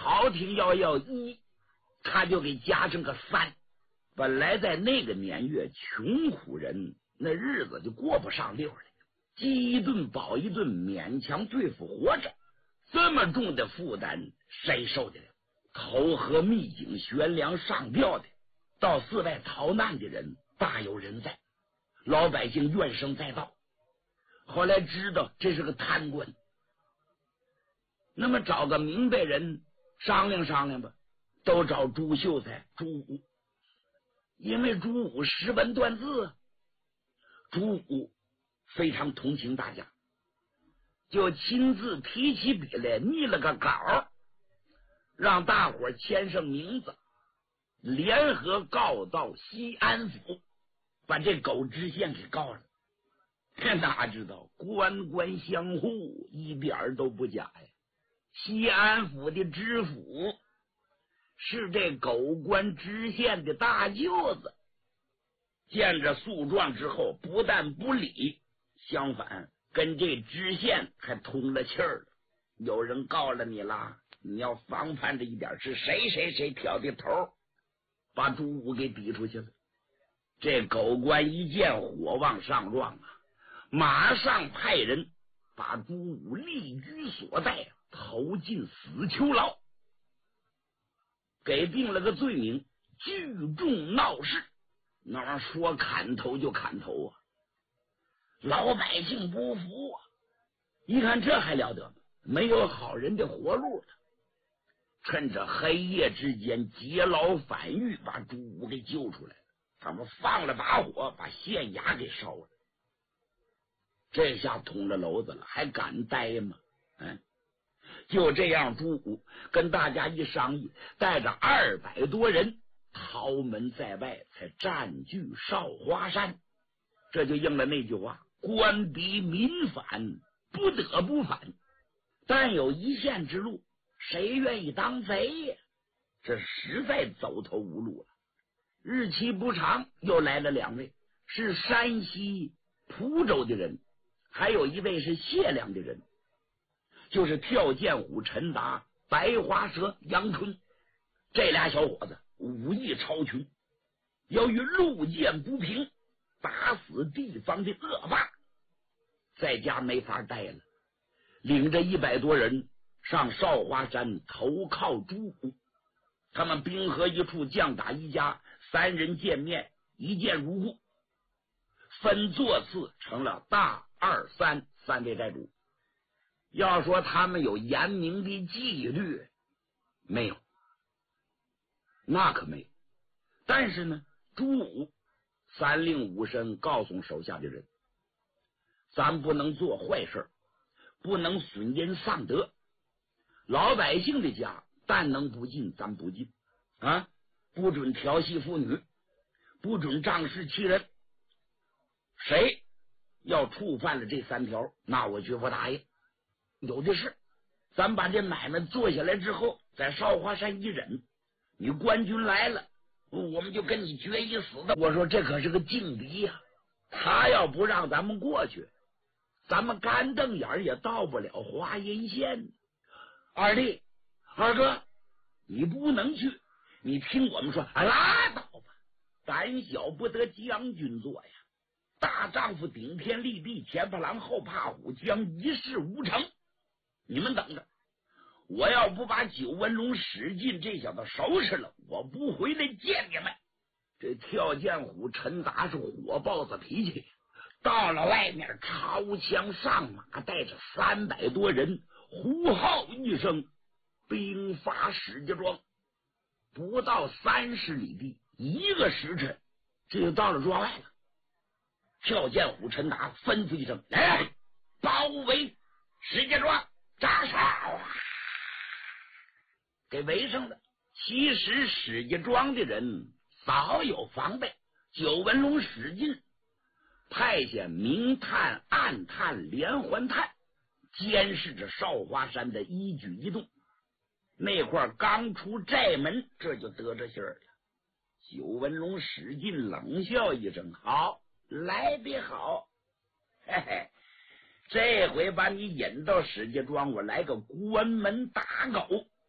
朝廷要1，他就给加上个3。本来在那个年月，穷苦人那日子就过不上溜来，饥一顿饱一顿，勉强对付活着。这么重的负担，谁受得了？投河秘井、悬梁上吊的，到寺外逃难的人大有人在，老百姓怨声载道。后来知道这是个贪官，那么找个明白人商量商量吧，都找朱秀才、朱武，因为朱武识文断字，朱武非常同情大家，就亲自提起笔来拟了个稿，让大伙签上名字，联合告到西安府，把这狗知县给告了。哪知道官官相护，一点都不假呀。西安府的知府是这狗官知县的大舅子，见着诉状之后，不但不理，相反跟这知县还通了气儿了。有人告了你啦，你要防范着一点，是谁谁谁挑的头，把朱武给抵出去了。这狗官一见火往上撞啊，马上派人把朱武立居所在，投进死囚牢，给定了个罪名，聚众闹事。那玩意儿说砍头就砍头啊！老百姓不服啊，一看这还了得吗？没有好人的活路了。趁着黑夜之间劫牢反狱，把朱武给救出来了。他们放了把火，把县衙给烧了。这下捅了娄子了，还敢待吗？就这样，朱武跟大家一商议，带着200多人逃门在外，才占据少华山。这就应了那句话：官逼民反，不得不反。但有一线之路，谁愿意当贼呀？这实在走投无路了。日期不长，又来了2位，是山西蒲州的人，还有一位是解良的人，就是跳涧虎陈达、白花蛇杨春。这俩小伙子武艺超群，由于路见不平，打死地方的恶霸，在家没法待了，领着100多人上少华山投靠朱武。他们兵合一处，将打一家，3人见面，一见如故，分座次成了大、二、三3位寨主。要说他们有严明的纪律，没有，那可没有。但是呢，朱武3令5申告诉手下的人，咱不能做坏事，不能损人丧德，老百姓的家但能不进咱不进啊！不准调戏妇女，不准仗势欺人。谁要触犯了这3条，那我绝不答应。有的是，咱把这买卖做下来之后，在少华山一忍，你官军来了，我们就跟你决一死的。我说这可是个劲敌呀，他要不让咱们过去，咱们干瞪眼也到不了华阴县。二弟二哥，你不能去，你听我们说，拉倒吧，胆小不得将军做呀，大丈夫顶天立地，前怕狼后怕虎，将一事无成。你们等着，我要不把九纹龙使劲这小子收拾了，我不回来见你们。这跳涧虎陈达是火爆子脾气，到了外面抄枪上马，带着300多人呼号一声，兵发石家庄。不到30里地，1个时辰，这就到了庄外了。跳涧虎陈达吩咐一声，来，包围石家庄，扎哨啊！给围上了。其实石家庄的人早有防备，九纹龙使劲派下明探、暗探、连环探，监视着少华山的一举一动。那块刚出寨门，这就得着信儿了。九纹龙使劲冷笑一声，好，来得好，嘿嘿，这回把你引到石家庄，我来个关门打狗，